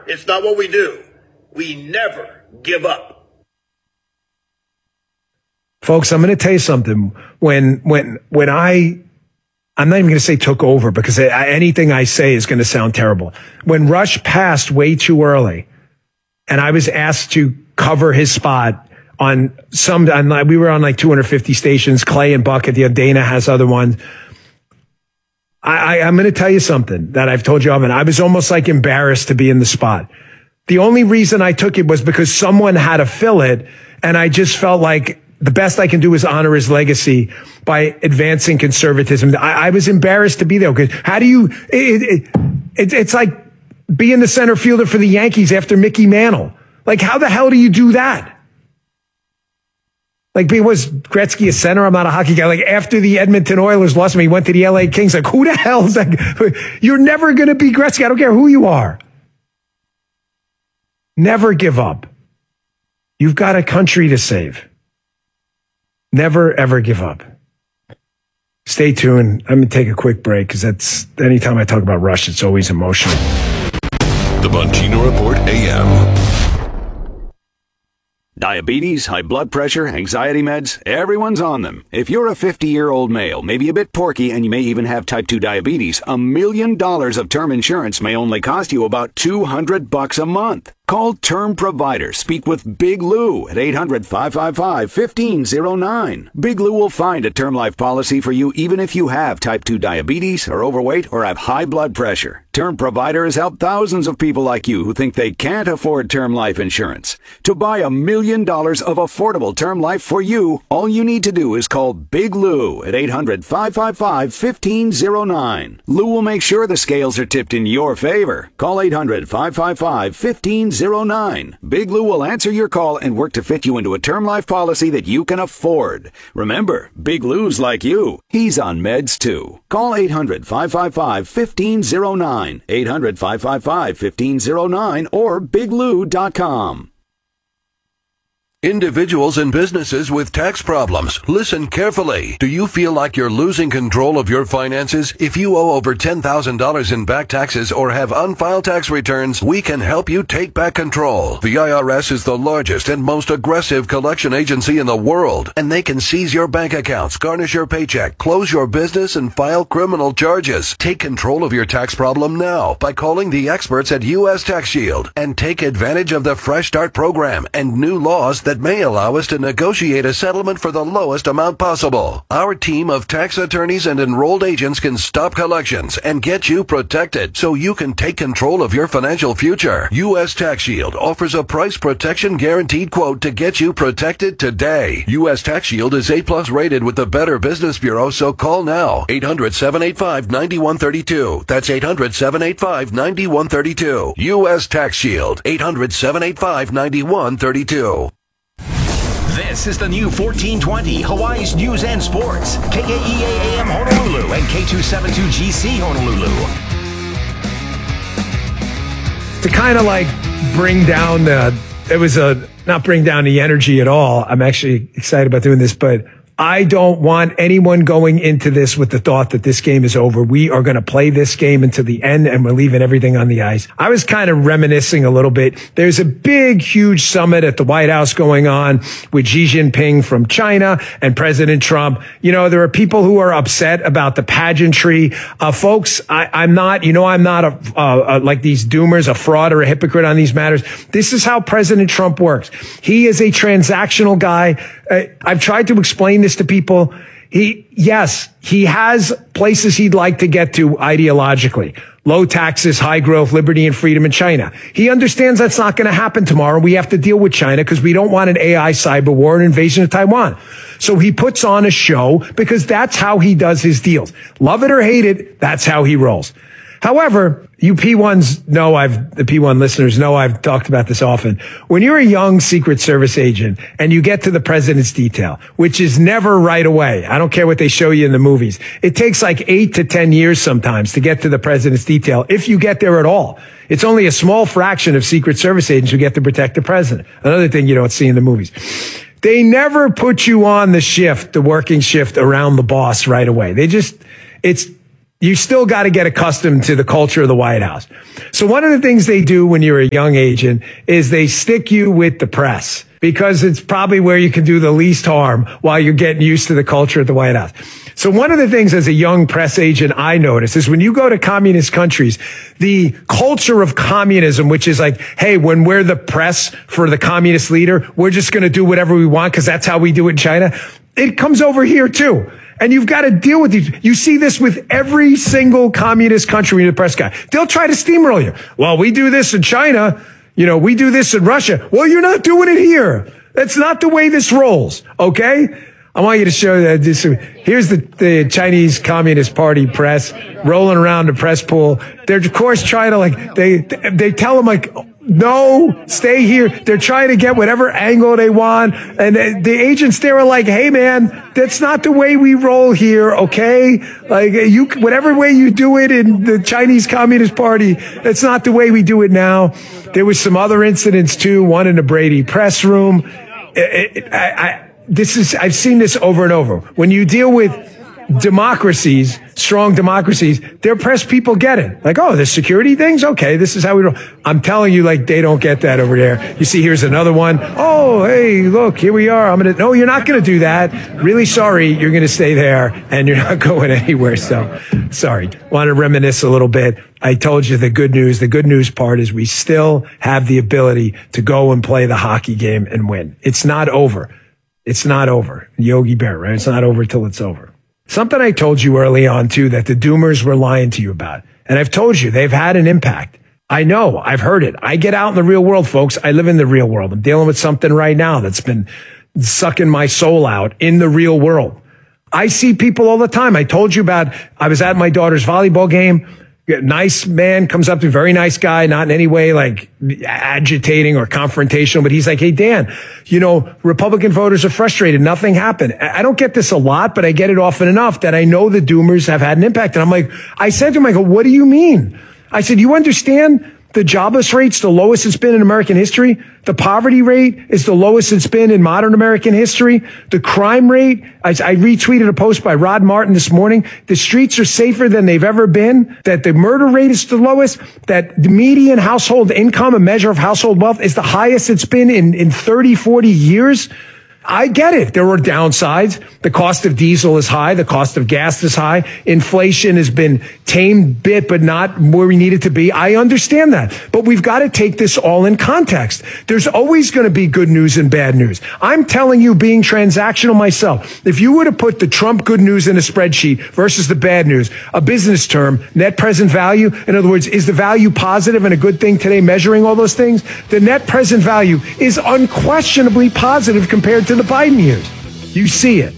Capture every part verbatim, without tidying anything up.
It's not what we do. We never give up. Folks, I'm going to tell you something. When, when, when I, I'm not even going to say took over because I, anything I say is going to sound terrible. When Rush passed way too early and I was asked to cover his spot on some, on, we were on like two hundred fifty stations, Clay and Bucket, the Dana has other ones. I, I, I'm going to tell you something that I've told you often. I was almost like embarrassed to be in the spot. The only reason I took it was because someone had to fill it, and I just felt like the best I can do is honor his legacy by advancing conservatism. I, I was embarrassed to be there because how do you? It, it, it, it's like being the center fielder for the Yankees after Mickey Mantle. Like, how the hell do you do that? Like, was Gretzky a center? I'm not a hockey guy. Like, after the Edmonton Oilers lost him, he went to the L A Kings. Like, who the hell is that? You're never going to be Gretzky. I don't care who you are. Never give up. You've got a country to save. Never, ever give up. Stay tuned. I'm going to take a quick break because that's anytime I talk about Rush, it's always emotional. The Bongino Report A M. Diabetes, high blood pressure, anxiety meds, everyone's on them. If you're a fifty-year-old male, maybe a bit porky, and you may even have type two diabetes, a million dollars of term insurance may only cost you about two hundred bucks a month. Call Term Provider. Speak with Big Lou at eight hundred, five five five, one five zero nine. Big Lou will find a term life policy for you even if you have type two diabetes, are overweight, or have high blood pressure. Term Provider has helped thousands of people like you who think they can't afford term life insurance. To buy a million dollars of affordable term life for you, all you need to do is call Big Lou at eight hundred, five five five, one five zero nine. Lou will make sure the scales are tipped in your favor. Call eight hundred, five five five, one five zero nine. Big Lou will answer your call and work to fit you into a term life policy that you can afford. Remember, Big Lou's like you. He's on meds too. Call eight hundred, five five five, one five zero nine. eight hundred, five five five, one five zero nine or big lou dot com. Individuals and businesses with tax problems, listen carefully. Do you feel like you're losing control of your finances? If you owe over ten thousand dollars in back taxes or have unfiled tax returns, we can help you take back control. The I R S is the largest and most aggressive collection agency in the world, and they can seize your bank accounts, garnish your paycheck, close your business, and file criminal charges. Take control of your tax problem now by calling the experts at U S Tax Shield and take advantage of the Fresh Start program and new laws that that may allow us to negotiate a settlement for the lowest amount possible. Our team of tax attorneys and enrolled agents can stop collections and get you protected so you can take control of your financial future. U S Tax Shield offers a price protection guaranteed quote to get you protected today. U S Tax Shield is A plus rated with the Better Business Bureau, so call now. eight hundred, seven eight five, nine one three two. That's eight hundred, seven eight five, nine one three two. U S Tax Shield. eight hundred, seven eight five, nine one three two. This is the new fourteen twenty Hawaii's News and Sports. K K E A A M Honolulu and K two seventy-two G C Honolulu. To kind of like bring down the, it was a, not bring down the energy at all. I'm actually excited about doing this, but I don't want anyone going into this with the thought that this game is over. We are going to play this game until the end, and we're leaving everything on the ice. I was kind of reminiscing a little bit. There's a big, huge summit at the White House going on with Xi Jinping from China and President Trump. You know, there are people who are upset about the pageantry. Uh, folks, I, I'm not, you know, I'm not a, uh, uh, like these doomers, a fraud or a hypocrite on these matters. This is how President Trump works. He is a transactional guy. Uh, I've tried to explain this to people. He, yes, he has places he'd like to get to ideologically. Low taxes, high growth, liberty and freedom in China. He understands that's not going to happen tomorrow. We have to deal with China because we don't want an A I cyber war and invasion of Taiwan. So he puts on a show because that's how he does his deals. Love it or hate it, that's how he rolls. However, you P ones know I've, the P one listeners know I've talked about this often. When you're a young Secret Service agent and you get to the president's detail, which is never right away. I don't care what they show you in the movies. It takes like eight to ten years sometimes to get to the president's detail, if you get there at all. It's only a small fraction of Secret Service agents who get to protect the president. Another thing you don't see in the movies. They never put you on the shift, the working shift around the boss right away. They just, it's, you still got to get accustomed to the culture of the White House. So one of the things they do when you're a young agent is they stick you with the press, because it's probably where you can do the least harm while you're getting used to the culture at the White House. So one of the things as a young press agent I notice is when you go to communist countries, the culture of communism, which is like, hey, when we're the press for the communist leader, we're just going to do whatever we want because that's how we do it in China. It comes over here too. And you've got to deal with these. You see this with every single communist country when you're the press guy. They'll try to steamroll you. Well, we do this in China. You know, we do this in Russia. Well, you're not doing it here. That's not the way this rolls. Okay? I want you to show that this. Here's the, the Chinese Communist Party press rolling around the press pool. They're, of course, trying to like, they, they tell them like, no, stay here. They're trying to get whatever angle they want. And the agents there are like, hey, man, that's not the way we roll here, okay? Like, you, whatever way you do it in the Chinese Communist Party, that's not the way we do it now. There was some other incidents, too, one in the Brady press room. It, it, I, I, this is, I've seen this over and over. When you deal with democracies, strong democracies, their press people get it. Like, oh, the security things? Okay, this is how we roll. I'm telling you, like, they don't get that over there. You see, here's another one. Oh, hey, look, here we are. I'm going to, no, you're not going to do that. Really sorry. You're going to stay there and you're not going anywhere. So, sorry. Want to reminisce a little bit. I told you the good news. The good news part is we still have the ability to go and play the hockey game and win. It's not over. It's not over. Yogi Berra, right? It's not over till it's over. Something I told you early on, too, that the doomers were lying to you about. And I've told you, they've had an impact. I know. I've heard it. I get out in the real world, folks. I live in the real world. I'm dealing with something right now that's been sucking my soul out in the real world. I see people all the time. I told you about, I was at my daughter's volleyball game. Nice man comes up to me, very nice guy, not in any way like agitating or confrontational, but he's like, hey, Dan, you know, Republican voters are frustrated. Nothing happened. I don't get this a lot, but I get it often enough that I know the doomers have had an impact. And I'm like, I said to him, I go, what do you mean? I said, you understand the jobless rate's the lowest it's been in American history? The poverty rate is the lowest it's been in modern American history. The crime rate, I, I retweeted a post by Rod Martin this morning. The streets are safer than they've ever been. That the murder rate is the lowest. That the median household income, a measure of household wealth, is the highest it's been in, in thirty, forty years. I get it. There are downsides. The cost of diesel is high. The cost of gas is high. Inflation has been tamed bit, but not where we need it to be. I understand that. But we've got to take this all in context. There's always going to be good news and bad news. I'm telling you, being transactional myself, if you were to put the Trump good news in a spreadsheet versus the bad news, a business term, net present value, in other words, is the value positive and a good thing today, measuring all those things? The net present value is unquestionably positive compared to to the Biden years. You see it.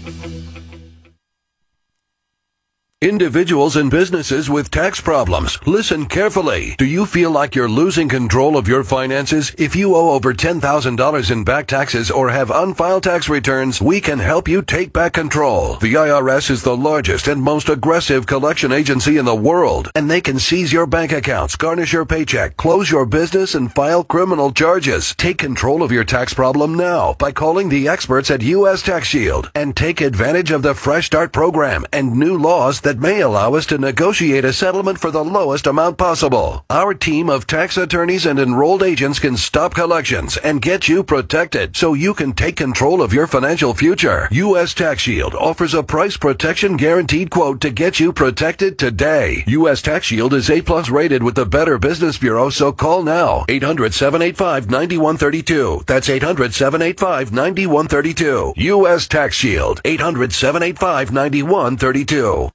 Individuals and businesses with tax problems, listen carefully. Do you feel like you're losing control of your finances? If you owe over ten thousand dollars in back taxes or have unfiled tax returns, we can help you take back control. The I R S is the largest and most aggressive collection agency in the world, and they can seize your bank accounts, garnish your paycheck, close your business, and file criminal charges. Take control of your tax problem now by calling the experts at U S Tax Shield and take advantage of the Fresh Start program and new laws that may allow us to negotiate a settlement for the lowest amount possible. Our team of tax attorneys and enrolled agents can stop collections and get you protected so you can take control of your financial future. U S Tax Shield offers a price protection guaranteed quote to get you protected today. U S Tax Shield is A plus rated with the Better Business Bureau, so call now. eight hundred, seven eight five, nine one three two. That's eight hundred, seven eight five, nine one three two. U S Tax Shield. eight hundred, seven eight five, nine one three two.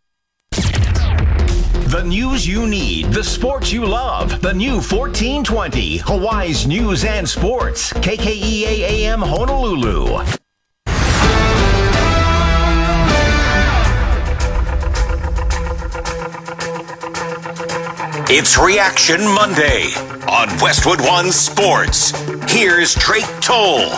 The news you need, the sports you love. The new fourteen twenty, Hawaii's News and Sports. K K E A A M Honolulu. It's Reaction Monday on Westwood One Sports. Here's Drake Toll.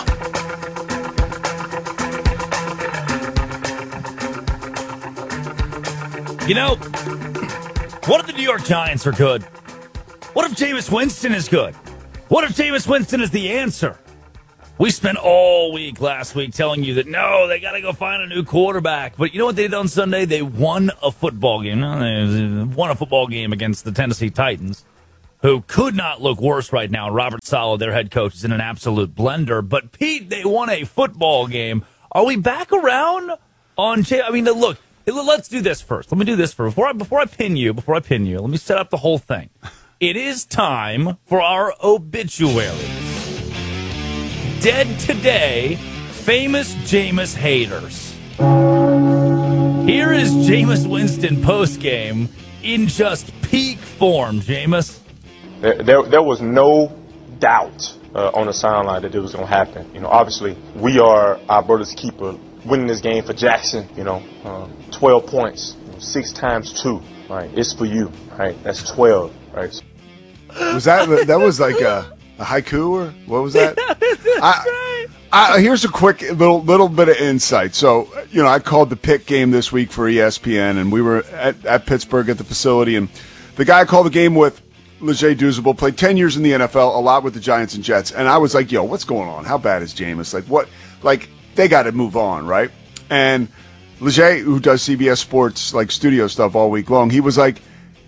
You know, what if the New York Giants are good? What if Jameis Winston is good? What if Jameis Winston is the answer? We spent all week last week telling you that, no, they got to go find a new quarterback. But you know what they did on Sunday? They won a football game. They won a football game against the Tennessee Titans, who could not look worse right now. Robert Saleh, their head coach, is in an absolute blender. But, Pete, they won a football game. Are we back around on Jay? I mean, look, let's do this first. Let me do this first. Before I, before I pin you, before I pin you, let me set up the whole thing. It is time for our obituaries. Dead today, famous Jameis haters. Here is Jameis Winston postgame in just peak form, Jameis. There, there, there was no doubt uh, on the sideline that it was going to happen. You know, obviously, we are our brother's keeper. Winning this game for Jackson, you know, uh, twelve points, six times two, right? It's for you, right? That's twelve, right? Was that that was like a, a haiku or what was that? Yeah, that's I, right. I, here's a quick little little bit of insight. So, you know, I called the Pitt game this week for E S P N, and we were at, at Pittsburgh at the facility, and the guy I called the game with, Leger Douzable, played ten years in the N F L, a lot with the Giants and Jets, and I was like, yo, what's going on? How bad is Jameis? Like, what? Like, they got to move on, right? And Leger, who does C B S Sports, like, studio stuff all week long, he was like,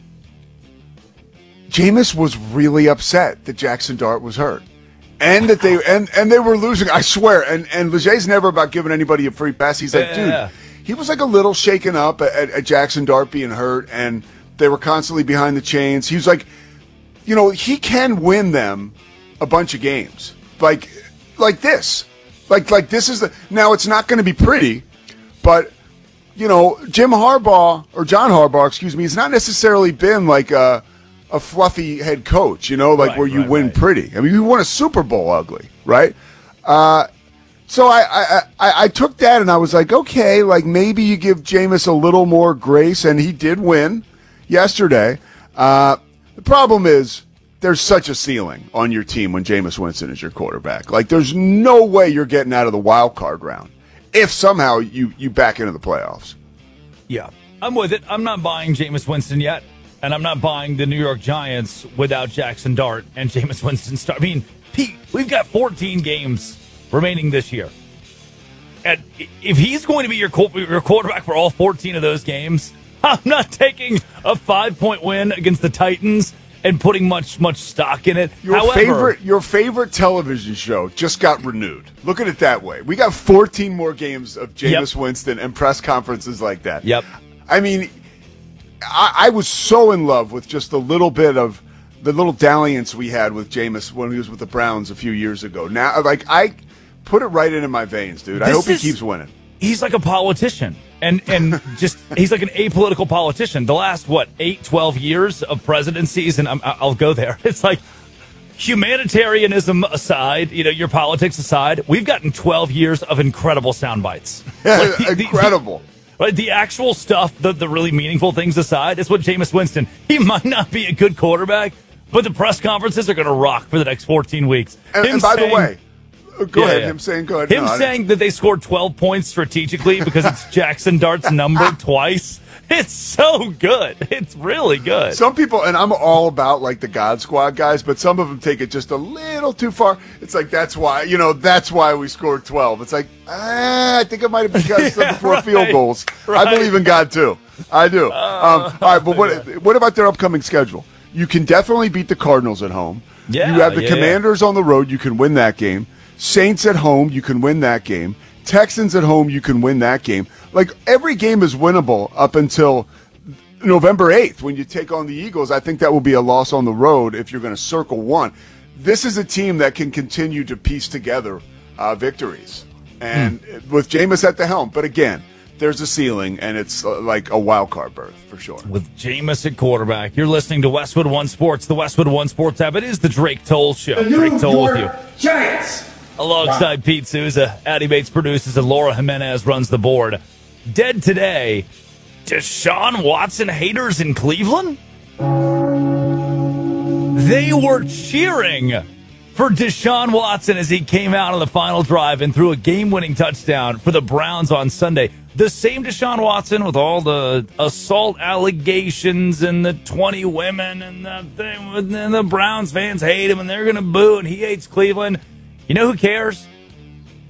Jameis was really upset that Jackson Dart was hurt. And that they and, and they were losing, I swear. And and Leger's never about giving anybody a free pass. He's like, yeah. dude, he was like a little shaken up at, at Jackson Dart being hurt, and they were constantly behind the chains. He was like, you know, he can win them a bunch of games. Like like this. Like like this is the now it's not gonna be pretty, but you know, Jim Harbaugh or John Harbaugh, excuse me, has not necessarily been like a a fluffy head coach, you know, like right, where you right, win right. pretty. I mean, you won a Super Bowl ugly, right? Uh, so I, I, I, I took that and I was like, okay, like maybe you give Jameis a little more grace, and he did win yesterday. Uh, the problem is there's such a ceiling on your team when Jameis Winston is your quarterback. Like, there's no way you're getting out of the wild card round if somehow you, you back into the playoffs. Yeah, I'm with it. I'm not buying Jameis Winston yet. And I'm not buying the New York Giants without Jackson Dart and Jameis Winston. Start. I mean, Pete, we've got fourteen games remaining this year. And if he's going to be your your quarterback for all fourteen of those games, I'm not taking a five-point win against the Titans and putting much, much stock in it. Your However, favorite your favorite television show just got renewed. Look at it that way. We got fourteen more games of Jameis Yep. Winston and press conferences like that. Yep. I mean, I, I was so in love with just the little bit of the little dalliance we had with Jameis when he was with the Browns a few years ago. Now, like, I put it right into my veins, dude. I This hope he is- keeps winning. he's like a politician. And and just he's like an apolitical politician. The last, what, eight, twelve years of presidencies, and I'm, I'll go there. It's like humanitarianism aside, you know, your politics aside, we've gotten twelve years of incredible sound bites. Yeah, Like the- the- incredible. Right, the actual stuff, the, the really meaningful things aside, is what Jameis Winston, he might not be a good quarterback, but the press conferences are going to rock for the next fourteen weeks. And, Him and by saying- the way, go Yeah, ahead. yeah. Him saying, go ahead. Him No, I saying that they scored twelve points strategically because it's Jackson Dart's number twice. It's so good. It's really good. Some people, and I'm all about like the God Squad guys, but some of them take it just a little too far. It's like, that's why, you know, that's why we scored twelve. It's like, ah, I think it might have been because Yeah, of the four right, field goals. right. I believe in God too. I do. um, all right, but what what about their upcoming schedule? You can definitely beat the Cardinals at home. Yeah, you have the yeah, Commanders on the road. You can win that game. Saints at home. You can win that game. Texans at home. You can win that game. Like, every game is winnable up until November eighth, when you take on the Eagles. I think that will be a loss on the road if you're going to circle one. This is a team that can continue to piece together uh, victories, and Hmm. with Jameis at the helm. But again, there's a ceiling, and it's uh, like a wild card berth for sure. With Jameis at quarterback, you're listening to Westwood One Sports, the Westwood One Sports app. It is the Drake Toll Show. Drake Toll with you. Giants. Alongside Pete Souza, Addie Bates produces, and Laura Jimenez runs the board. Dead today, Deshaun Watson haters in Cleveland? They were cheering for Deshaun Watson as he came out on the final drive and threw a game-winning touchdown for the Browns on Sunday. The same Deshaun Watson with all the assault allegations and the twenty women and the thing, and the Browns fans hate him and they're going to boo and he hates Cleveland. You know who cares?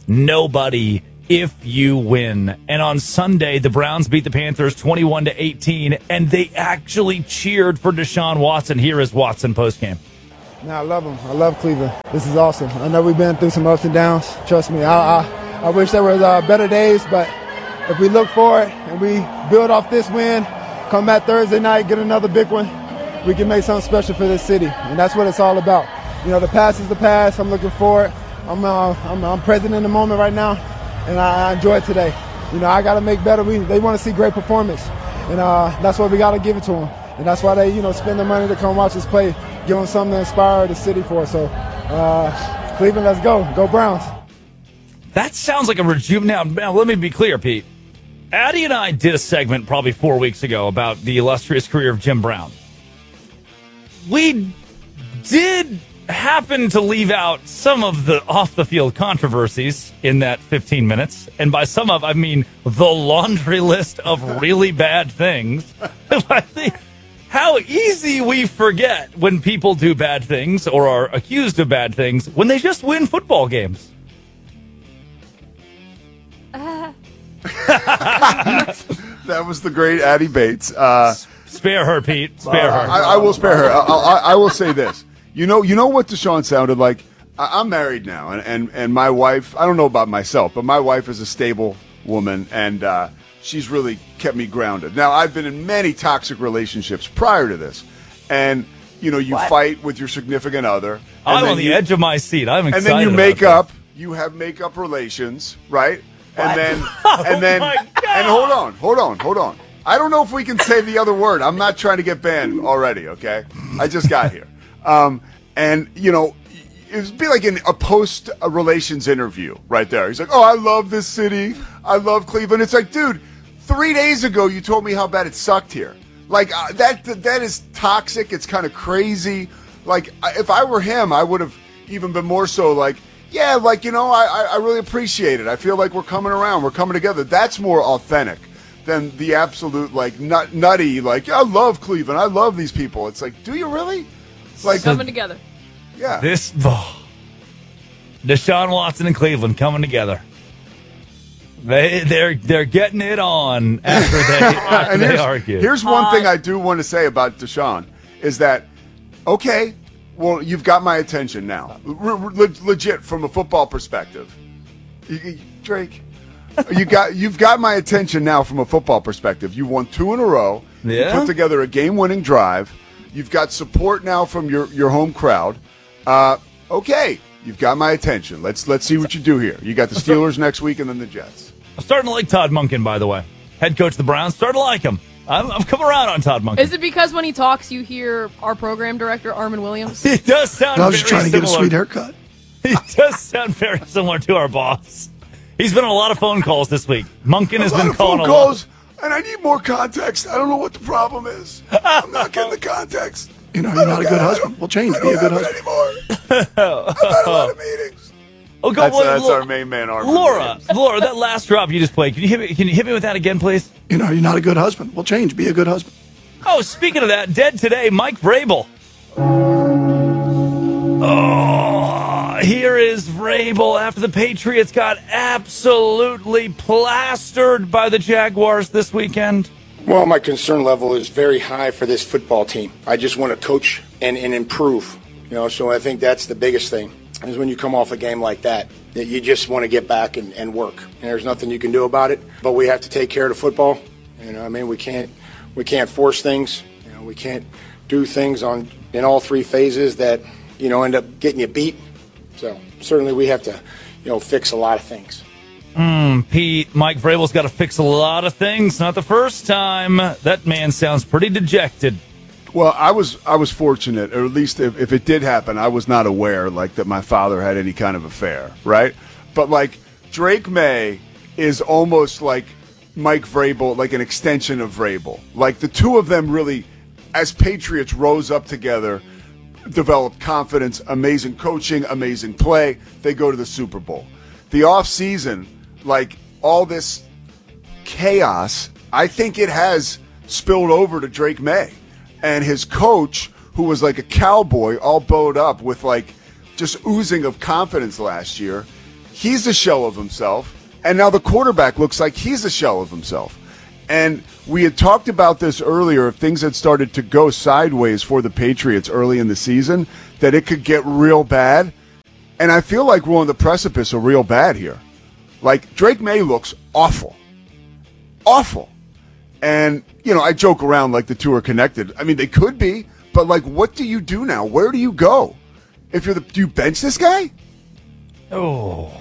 nobody if you win. And on Sunday, the Browns beat the Panthers twenty-one to eighteen, and they actually cheered for Deshaun Watson. Here is Watson postgame. No, I love him. I love Cleveland. This is awesome. I know we've been through some ups and downs. Trust me. I I, I wish there was uh, better days, but if we look for it and we build off this win, come back Thursday night, get another big one, we can make something special for this city. And that's what it's all about. You know, the past is the past. I'm looking forward. I'm uh, I'm, I'm present in the moment right now, and I, I enjoy it today. You know, I got to make better. We, they want to see great performance, and uh, that's why we got to give it to them. And that's why they, you know, spend the money to come watch us play, give them something to inspire the city for. So, uh, Cleveland, let's go. Go Browns. That sounds like a rejuvenation. Now, now, let me be clear, Pete. Addie and I did a segment probably four weeks ago about the illustrious career of Jim Brown. We did happen to leave out some of the off-the-field controversies in that fifteen minutes. And by some of, I mean the laundry list of really bad things. I think how easy we forget when people do bad things or are accused of bad things when they just win football games. Uh. That was the great Addie Bates. Uh, spare her, Pete. Spare uh, her. I, I will spare her. I, I, I will say this. You know, you know what Deshaun sounded like? I, I'm married now, and, and, and my wife, I don't know about myself, but my wife is a stable woman, and uh, she's really kept me grounded. Now, I've been in many toxic relationships prior to this, and, you know, you what? fight with your significant other. I'm on the you, edge of my seat. I'm excited. And then you make that. up. You have make-up relations, right? And what? then, oh and then, and hold on, hold on, hold on. I don't know if we can say the other word. I'm not trying to get banned already, okay? I just got here. Um, and, you know, it would be like in a post-relations interview right there. He's like, oh, I love this city. I love Cleveland. It's like, dude, three days ago you told me how bad it sucked here. Like, uh, that, that is toxic. It's kind of crazy. Like, if I were him, I would have even been more so like, yeah, like, you know, I, I really appreciate it. I feel like we're coming around. We're coming together. That's more authentic than the absolute, like, nut, nutty, like, I love Cleveland. I love these people. It's like, do you really? Like coming together. Yeah. This, oh, Deshaun Watson and Cleveland coming together. They, they're they're getting it on after they, after they here's, argue. Here's one uh, thing I do want to say about Deshaun is that, okay, well, you've got my attention now. R- re- legit, from a football perspective. You, you, Drake, you got, you've got my attention now from a football perspective. You won two in a row. Yeah. You put together a game-winning drive. You've got support now from your, your home crowd. Uh, okay, you've got my attention. Let's let's see what you do here. You got the Steelers next week and then the Jets. I'm starting to like Todd Monken, by the way. Head coach of the Browns. Starting to like him. I'm, I'm coming around on Todd Monken. Is it because when he talks, you hear our program director, Armin Williams? He does sound I was just very trying to get a similar. sweet haircut. He does sound very similar to our boss. He's been on a lot of phone calls this week. Monken has a been lot of calling phone a calls, lot. And I need more context. I don't know what the problem is. I'm not getting the context. You know, you're not a good husband. Well, change. Be a good husband. Anymore. I've had a lot of meetings. Oh, go, that's well, that's Laura, our main man, Armin. Laura, Laura, that last drop you just played, can you hit me, can you hit me with that again, please? You know, you're not a good husband. Well, change. Be a good husband. Oh, speaking of that, dead today, Mike Vrabel. Oh, here is Vrabel after the Patriots got absolutely plastered by the Jaguars this weekend. Well, my concern level is very high for this football team. I just want to coach and, and improve. You know, so I think that's the biggest thing, is when you come off a game like that, that you just want to get back and, and work. And there's nothing you can do about it. But we have to take care of the football. You know, I mean, we can't we can't force things. You know, we can't do things on in all three phases that, you know, end up getting you beat. So certainly we have to, you know, fix a lot of things. Mm, Pete, Mike Vrabel's got to fix a lot of things. Not the first time. That man sounds pretty dejected. Well, I was I was fortunate, or at least if, if it did happen, I was not aware, like, that my father had any kind of affair, right? But, like, Drake May is almost like Mike Vrabel, like an extension of Vrabel. Like, the two of them really, as Patriots, rose up together, developed confidence, amazing coaching, amazing play. They go to the Super Bowl. The offseason, like, all this chaos, I think it has spilled over to Drake May. And his coach, who was like a cowboy, all bowed up with, like, just oozing of confidence last year, he's a shell of himself, and now the quarterback looks like he's a shell of himself. And we had talked about this earlier, if things had started to go sideways for the Patriots early in the season, that it could get real bad. And I feel like we're on the precipice of real bad here. Like, Drake May looks awful. Awful. And, you know, I joke around like the two are connected. I mean, they could be, but, like, what do you do now? Where do you go? If you're the, do you bench this guy? Oh,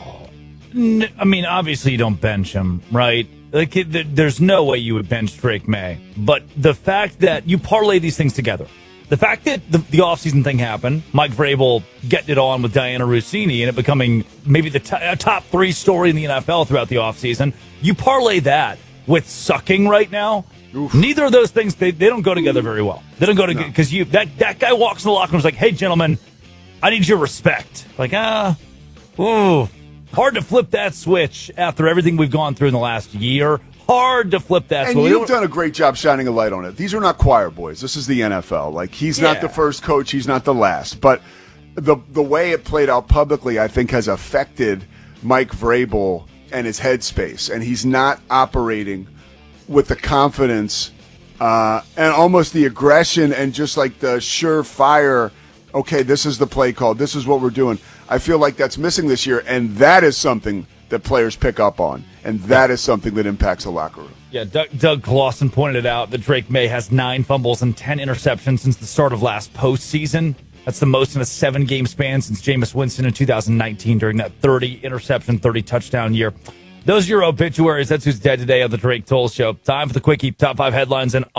I mean, obviously you don't bench him, right? Like, it, there's no way you would bench Drake May. But the fact that you parlay these things together, the fact that the, the offseason thing happened, Mike Vrabel getting it on with Diana Rossini and it becoming maybe the t- a top three story in the N F L throughout the offseason, you parlay that with sucking right now. Oof. Neither of those things, they, they don't go together very well. They don't go together because no. you that, that guy walks in the locker room and is like, hey, gentlemen, I need your respect. Like, ah, ooh. Hard to flip that switch after everything we've gone through in the last year. Hard to flip that and switch. And you've done a great job shining a light on it. These are not choir boys. This is the N F L. Like, he's yeah. not the first coach. He's not the last. But the the way it played out publicly, I think, has affected Mike Vrabel and his headspace. And he's not operating with the confidence uh, and almost the aggression and just like the surefire, okay, this is the play call. This is what we're doing. I feel like that's missing this year, and that is something that players pick up on, and that is something that impacts the locker room. Yeah, Doug, Doug Clawson pointed it out that Drake May has nine fumbles and ten interceptions since the start of last postseason. That's the most in a seven-game span since Jameis Winston in two thousand nineteen during that thirty-interception, thirty-touchdown year. Those are your obituaries. That's who's dead today on the Drake Toll Show. Time for the Quickie, top five headlines in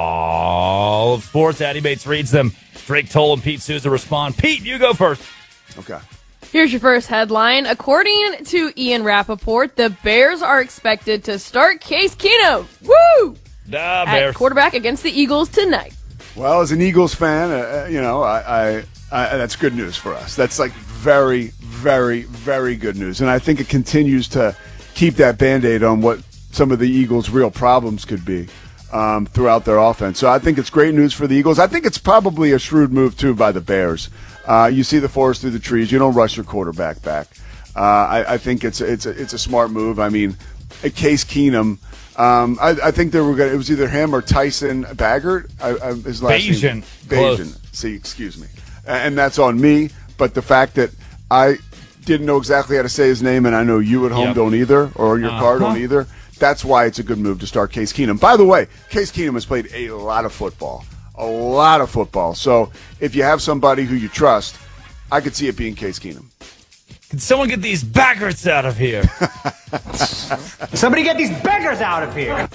all of sports. Addy Bates reads them. Drake Toll and Pete Souza respond. Pete, you go first. Okay. Here's your first headline. According to Ian Rappaport, the Bears are expected to start Case Keenum. Woo! Da, At Bears. quarterback against the Eagles tonight. Well, as an Eagles fan, uh, you know, I, I, I that's good news for us. That's like very, very, very good news. And I think it continues to keep that Band-Aid on what some of the Eagles' real problems could be um, throughout their offense. So I think it's great news for the Eagles. I think it's probably a shrewd move, too, by the Bears. Uh, you see the forest through the trees. You don't rush your quarterback back. Uh, I, I think it's it's a, it's a smart move. I mean, Case Keenum. Um, I, I think they were going. It was either him or Tyson Baggert. I, I, his last Bajan. name. Bajan. See, excuse me. And that's on me. But the fact that I didn't know exactly how to say his name, and I know you at home Yep. don't either, or your Uh-huh. car don't either. That's why it's a good move to start Case Keenum. By the way, Case Keenum has played a lot of football. A lot of football. So if you have somebody who you trust, I could see it being Case Keenum. Can someone get these Baggarts out of here? Somebody get these beggars out of here.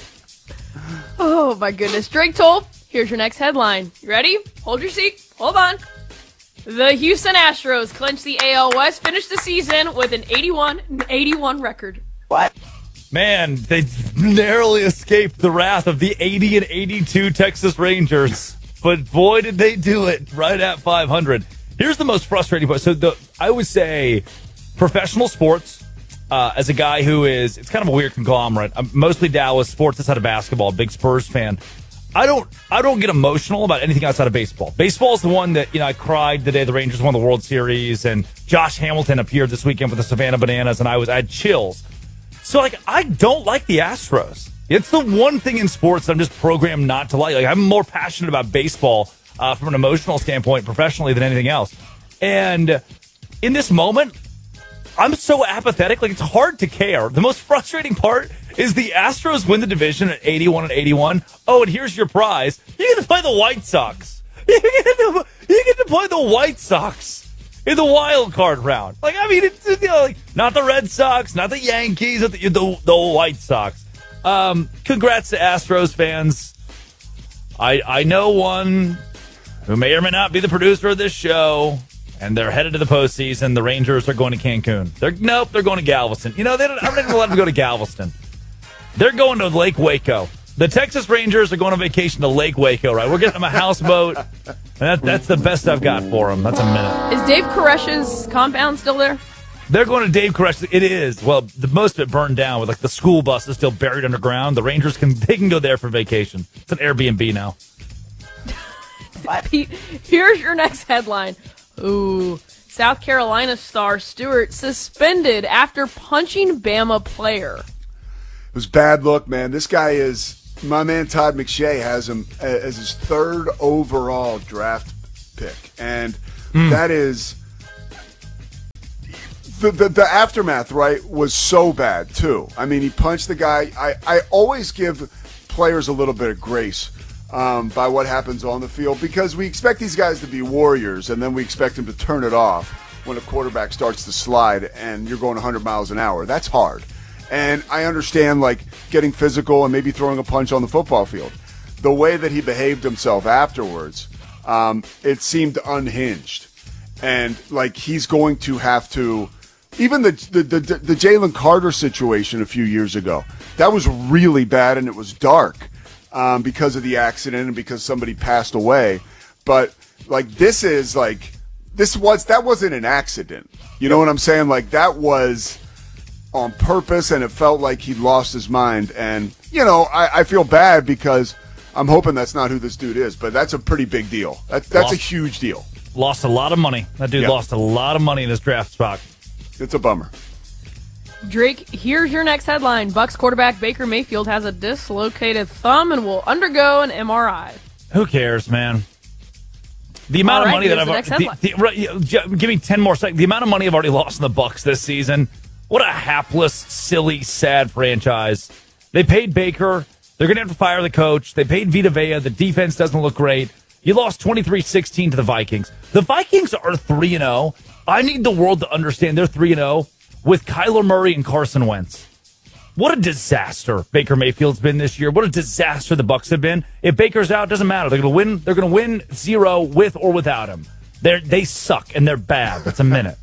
Oh, my goodness. Drake Toll, here's your next headline. You ready? Hold your seat. Hold on. The Houston Astros clinched the A L West, finished the season with an eighty-one and eighty-one record. What? Man, they narrowly escaped the wrath of the eighty and eighty-two Texas Rangers. But boy, did they do it right at five hundred. Here's the most frustrating part. So the, I would say professional sports, uh, as a guy who is, it's kind of a weird conglomerate. I'm mostly Dallas sports outside of basketball, big Spurs fan. I don't I don't get emotional about anything outside of baseball. Baseball is the one that, you know, I cried the day the Rangers won the World Series and Josh Hamilton appeared this weekend with the Savannah Bananas and I was I had chills. So, like, I don't like the Astros. It's the one thing in sports that I'm just programmed not to like. Like, I'm more passionate about baseball uh, from an emotional standpoint professionally than anything else. And in this moment, I'm so apathetic. Like, it's hard to care. The most frustrating part is the Astros win the division at eighty-one and eighty-one. Oh, and here's your prize. You get to play the White Sox. You get to, you get to play the White Sox in the wild card round. Like, I mean, it's, you know, like, not the Red Sox, not the Yankees, the, the, the White Sox. Um, congrats to Astros fans. I I know one who may or may not be the producer of this show, and they're headed to the postseason. The Rangers are going to Cancun. They're nope, they're going to Galveston. You know, they don't, I'm not even allowed to go to Galveston. They're going to Lake Waco. The Texas Rangers are going on vacation to Lake Waco, right? We're getting them a houseboat, and that, that's the best I've got for them. That's a minute. Is Dave Koresh's compound still there? They're going to Dave Koresh. It is. Well, the most of it burned down with, like, the school bus is still buried underground. The Rangers can they can go there for vacation. It's an Airbnb now. Pete, here's your next headline. Ooh. South Carolina star Stewart suspended after punching Bama player. It was bad look, man. This guy is, my man Todd McShay has him as his third overall draft pick. And mm. that is, the, the the aftermath, right, was so bad, too. I mean, he punched the guy. I, I always give players a little bit of grace um, by what happens on the field because we expect these guys to be warriors, and then we expect them to turn it off when a quarterback starts to slide and you're going one hundred miles an hour. That's hard. And I understand, like, getting physical and maybe throwing a punch on the football field. The way that he behaved himself afterwards, um, it seemed unhinged. And, like, he's going to have to – even the the, the, the Jalen Carter situation a few years ago, that was really bad and it was dark um, because of the accident and because somebody passed away. But, like, this is, like – this was – that wasn't an accident. You know what I'm saying? Like, that was – on purpose, and it felt like he lost his mind. And, you know, I, I feel bad because I'm hoping that's not who this dude is, but that's a pretty big deal. That, that's lost, a huge deal. Lost a lot of money. That dude yep. lost a lot of money in his draft spot. It's a bummer. Drake, here's your next headline. Bucs quarterback Baker Mayfield has a dislocated thumb and will undergo an M R I. Who cares, man? The amount right, of money that I've the, the, right, give me ten more seconds. The amount of money I've already lost in the Bucs this season. What a hapless, silly, sad franchise. They paid Baker. They're going to have to fire the coach. They paid Vita Vea. The defense doesn't look great. You lost twenty-three sixteen to the Vikings. The Vikings are three and oh. I need the world to understand they're three and oh with Kyler Murray and Carson Wentz. What a disaster Baker Mayfield's been this year. What a disaster the Bucs have been. If Baker's out, it doesn't matter. They're going to win. They're going to win zero with or without him. They they suck and they're bad. That's a minute.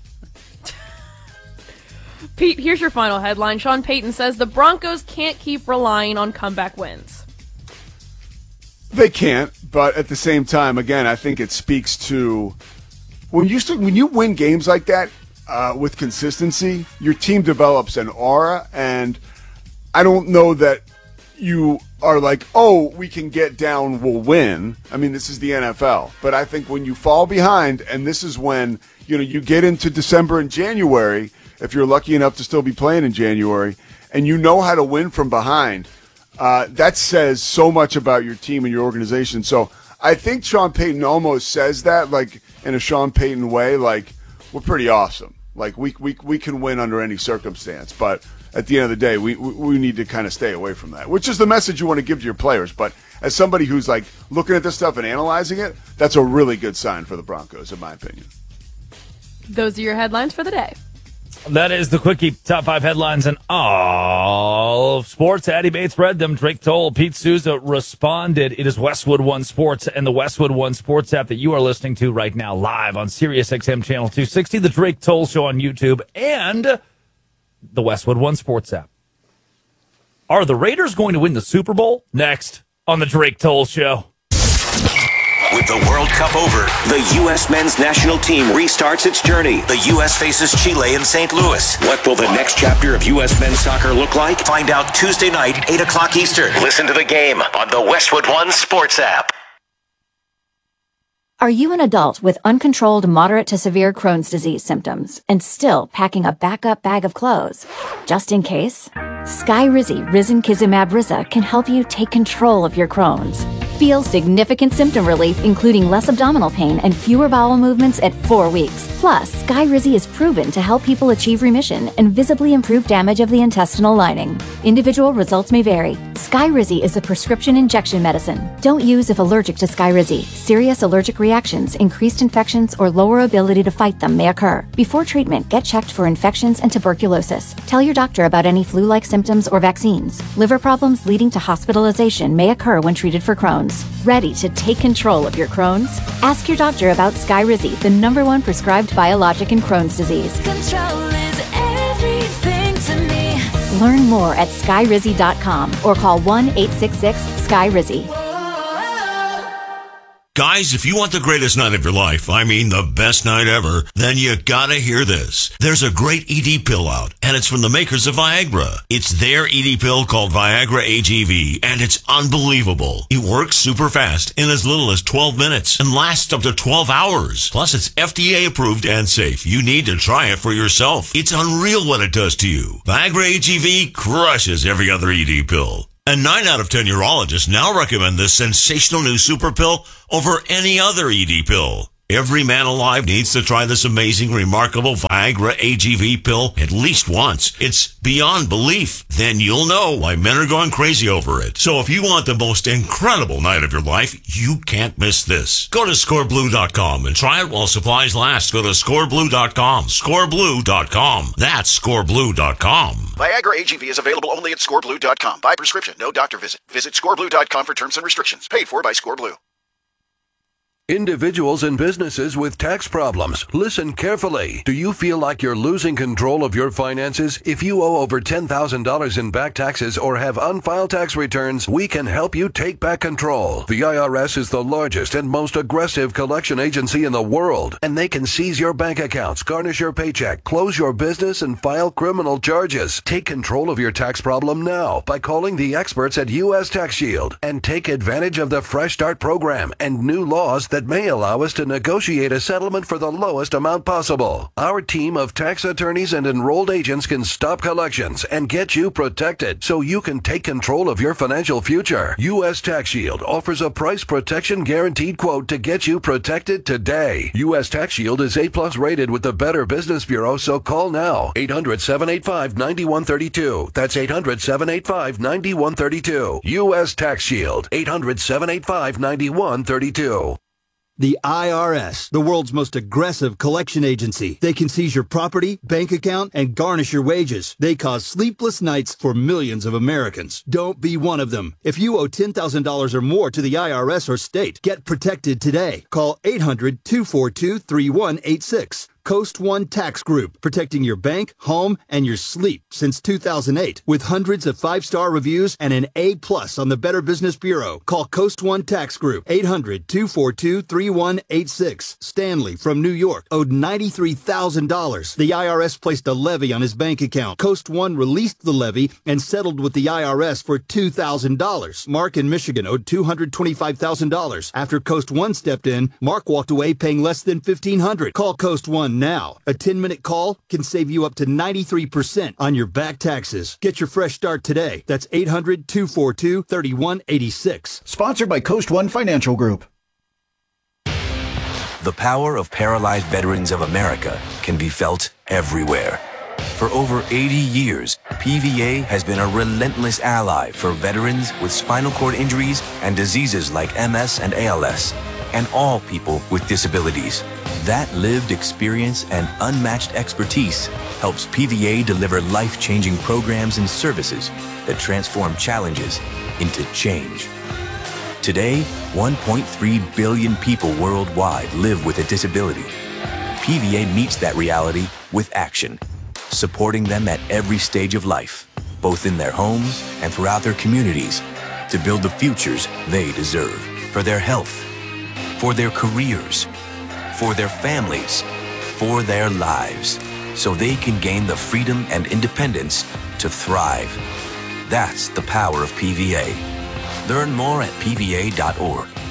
Pete, here's your final headline. Sean Payton says the Broncos can't keep relying on comeback wins. They can't, but at the same time, again, I think it speaks to when you when you win games like that uh, with consistency, your team develops an aura, and I don't know that you are like, oh, we can get down, we'll win. I mean, this is the N F L, but I think when you fall behind, and this is when you know you get into December and January. If you're lucky enough to still be playing in January, and you know how to win from behind, uh, that says so much about your team and your organization. So I think Sean Payton almost says that, like, in a Sean Payton way, like, we're pretty awesome. Like, we we we can win under any circumstance. But at the end of the day, we, we, we need to kind of stay away from that, which is the message you want to give to your players. But as somebody who's, like, looking at this stuff and analyzing it, that's a really good sign for the Broncos, in my opinion. Those are your headlines for the day. That is the Quickie top five headlines in all of sports. Addy Bates read them. Drake Toll, Pete Souza responded. It is Westwood One Sports and the Westwood One Sports app that you are listening to right now live on Sirius X M Channel two sixty, the Drake Toll Show on YouTube, and the Westwood One Sports app. Are the Raiders going to win the Super Bowl? Next on the Drake Toll Show. With the World Cup over, the U S men's national team restarts its journey. The U S faces Chile in Saint Louis. What will the next chapter of U S men's soccer look like? Find out Tuesday night, eight o'clock Eastern. Listen to the game on the Westwood One Sports app. Are you an adult with uncontrolled moderate to severe Crohn's disease symptoms and still packing a backup bag of clothes? Just in case? Skyrizi Risankizumab Riza can help you take control of your Crohn's. Feel significant symptom relief, including less abdominal pain and fewer bowel movements at four weeks. Plus, Skyrizi is proven to help people achieve remission and visibly improve damage of the intestinal lining. Individual results may vary. Skyrizi is a prescription injection medicine. Don't use if allergic to Skyrizi. Serious allergic reactions, increased infections, or lower ability to fight them may occur. Before treatment, get checked for infections and tuberculosis. Tell your doctor about any flu-like symptoms or vaccines. Liver problems leading to hospitalization may occur when treated for Crohn's. Ready to take control of your Crohn's? Ask your doctor about Skyrizi, the number one prescribed biologic in Crohn's disease. Control is everything to me. Learn more at skyrizi dot com or call one eight six six, S K Y R I Z I. Guys, if you want the greatest night of your life, I mean the best night ever, then you gotta hear this. There's a great E D pill out, and it's from the makers of Viagra. It's their E D pill called Viagra A G V, and it's unbelievable. It works super fast in as little as twelve minutes and lasts up to twelve hours. Plus, it's F D A approved and safe. You need to try it for yourself. It's unreal what it does to you. Viagra A G V crushes every other E D pill. And nine out of ten urologists now recommend this sensational new super pill over any other E D pill. Every man alive needs to try this amazing, remarkable Viagra A G V pill at least once. It's beyond belief. Then you'll know why men are going crazy over it. So if you want the most incredible night of your life, you can't miss this. Go to score blue dot com and try it while supplies last. Go to score blue dot com. score blue dot com. That's score blue dot com. Viagra A G V is available only at score blue dot com. By prescription, no doctor visit. Visit score blue dot com for terms and restrictions. Paid for by ScoreBlue. Individuals and businesses with tax problems. Listen carefully. Do you feel like you're losing control of your finances? If you owe over ten thousand dollars in back taxes or have unfiled tax returns, we can help you take back control. The I R S is the largest and most aggressive collection agency in the world, and they can seize your bank accounts, garnish your paycheck, close your business, and file criminal charges. Take control of your tax problem now by calling the experts at U S Tax Shield and take advantage of the Fresh Start program and new laws that that may allow us to negotiate a settlement for the lowest amount possible. Our team of tax attorneys and enrolled agents can stop collections and get you protected so you can take control of your financial future. U S Tax Shield offers a price protection guaranteed quote to get you protected today. U S Tax Shield is A plus rated with the Better Business Bureau, so call now. eight hundred, seven eight five, nine one three two. That's eight hundred, seven eight five, nine one three two. U S Tax Shield. eight hundred, seven eight five, nine one three two. The I R S, the world's most aggressive collection agency. They can seize your property, bank account, and garnish your wages. They cause sleepless nights for millions of Americans. Don't be one of them. If you owe ten thousand dollars or more to the I R S or state, get protected today. Call eight hundred, two four two, three one eight six. Coast One Tax Group, protecting your bank, home, and your sleep since two thousand eight. With hundreds of five-star reviews and an A plus on the Better Business Bureau. Call Coast One Tax Group, eight hundred, two four two, three one eight six. Stanley from New York owed ninety-three thousand dollars. The I R S placed a levy on his bank account. Coast One released the levy and settled with the I R S for two thousand dollars. Mark in Michigan owed two hundred twenty-five thousand dollars. After Coast One stepped in, Mark walked away paying less than fifteen hundred dollars. Call Coast One now. A ten-minute call can save you up to ninety-three percent on your back taxes. Get your fresh start today. That's eight hundred, two four two, three one eight six. Sponsored by Coast One Financial Group. The power of paralyzed veterans of America can be felt everywhere. For over eighty years, P V A has been a relentless ally for veterans with spinal cord injuries and diseases like M S and A L S, and all people with disabilities. That lived experience and unmatched expertise helps P V A deliver life-changing programs and services that transform challenges into change. Today, one point three billion people worldwide live with a disability. P V A meets that reality with action, supporting them at every stage of life, both in their homes and throughout their communities, to build the futures they deserve for their health, for their careers, for their families, for their lives, so they can gain the freedom and independence to thrive. That's the power of P V A. Learn more at P V A dot org.